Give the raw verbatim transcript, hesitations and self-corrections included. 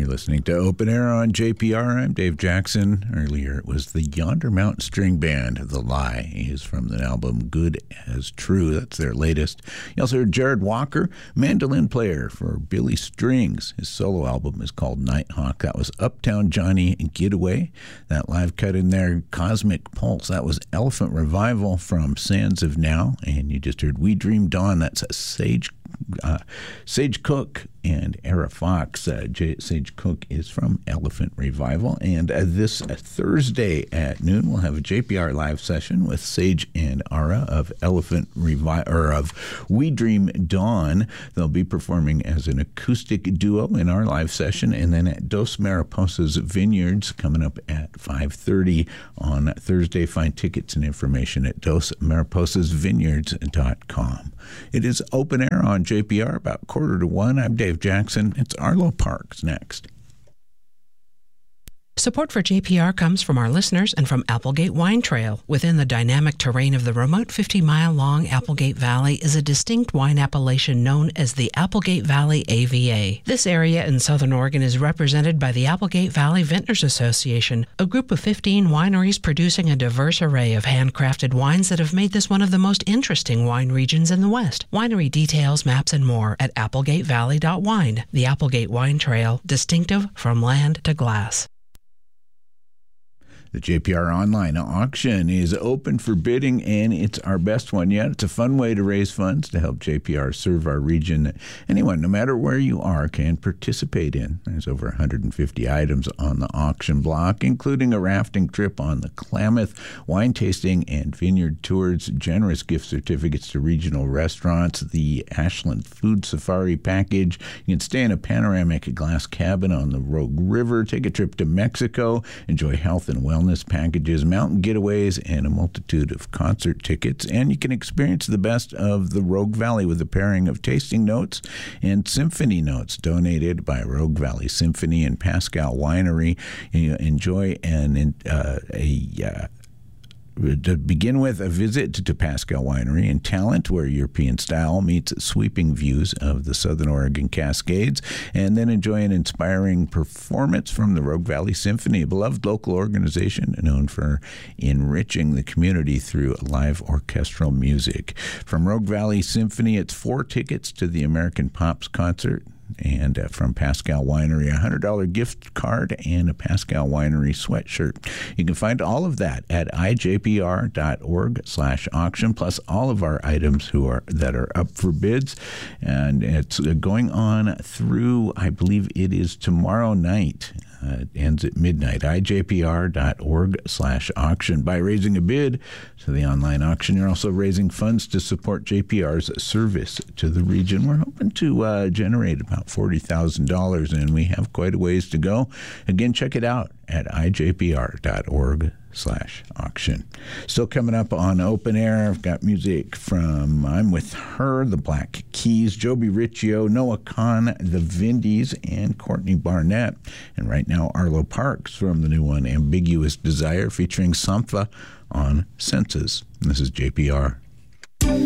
You're listening to Open Air on J P R. I'm Dave Jackson. Earlier, it was the Yonder Mountain String Band. The Lie is from the album Good as True. That's their latest. You also heard Jared Walker, mandolin player for Billy Strings. His solo album is called Nighthawk. That was Uptown Johnny Getaway. That live cut in there, Cosmic Pulse. That was Elephant Revival from Sands of Now. And you just heard We Dream Dawn. That's a Sage Uh, Sage Cook and Era Fox. Uh, J- Sage Cook is from Elephant Revival. And uh, this uh, Thursday at noon, we'll have a J P R live session with Sage and Ara of Elephant Revival, or of We Dream Dawn. They'll be performing as an acoustic duo in our live session. And then at Dos Mariposas Vineyards, coming up at five thirty on Thursday. Find tickets and information at dos mariposas vineyards dot com. It is Open Air on J P R, about quarter to one. I'm Dave Jackson. It's Arlo Parks next. Support for J P R comes from our listeners and from Applegate Wine Trail. Within the dynamic terrain of the remote fifty-mile-long Applegate Valley is a distinct wine appellation known as the Applegate Valley A V A. This area in southern Oregon is represented by the Applegate Valley Vintners Association, a group of fifteen wineries producing a diverse array of handcrafted wines that have made this one of the most interesting wine regions in the West. Winery details, maps, and more at applegate valley dot wine. The Applegate Wine Trail, distinctive from land to glass. The J P R online auction is open for bidding, and it's our best one yet. It's a fun way to raise funds to help J P R serve our region that anyone, no matter where you are, can participate in. There's over one hundred fifty items on the auction block, including a rafting trip on the Klamath, wine tasting and vineyard tours, generous gift certificates to regional restaurants, the Ashland Food Safari package. You can stay in a panoramic glass cabin on the Rogue River, take a trip to Mexico, enjoy health and wellness packages, mountain getaways, and a multitude of concert tickets. And you can experience the best of the Rogue Valley with a pairing of tasting notes and symphony notes donated by Rogue Valley Symphony and Pascal Winery. You enjoy an uh, a uh, to begin with, a visit to Pascal Winery in Talent, where European style meets sweeping views of the Southern Oregon Cascades, and then enjoy an inspiring performance from the Rogue Valley Symphony, a beloved local organization known for enriching the community through live orchestral music. From Rogue Valley Symphony, it's four tickets to the American Pops concert. And uh, from Pascal Winery, a one hundred dollars gift card and a Pascal Winery sweatshirt. You can find all of that at i j p r dot org slash auction, plus all of our items who are that are up for bids. And it's going on through, I believe it is tomorrow night. Uh, it ends at midnight. i j p r dot org slash auction. By raising a bid to the online auction, you're also raising funds to support J P R's service to the region. We're hoping to uh, generate about forty thousand dollars, and we have quite a ways to go. Again, check it out at i j p r dot org slash auction. Still coming up on Open Air, I've got music from I'm With Her, the Black Keys, Joby Riccio, Noah Kahn, the Vindies, and Courtney Barnett. And right now, Arlo Parks from the new one, Ambiguous Desire, featuring Sampha on Senses. This is J P R.